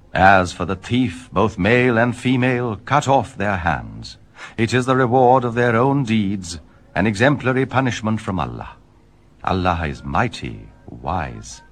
As for the thief, both male and female, cut off their hands. It is the reward of their own deeds, an exemplary punishment from Allah. Allah is mighty, wise.